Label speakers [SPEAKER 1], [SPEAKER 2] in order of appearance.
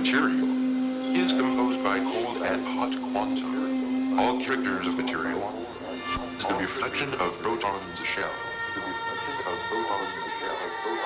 [SPEAKER 1] Material is composed by cold and hot quanta. All characters of material is the reflection of protons shell. The reflection of protons shell.